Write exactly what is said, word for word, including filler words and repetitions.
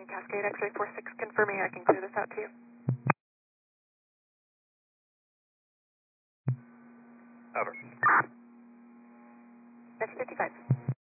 Cascade X-ray four six confirming I can clear this out to you. Over. Next fifty-five.